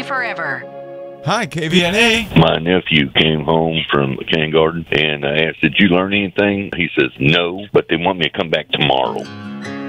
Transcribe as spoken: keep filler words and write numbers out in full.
forever. Hi, K V N A. My nephew came home from the kindergarten, and I asked, did you learn anything? He says, no, but they want me to come back tomorrow.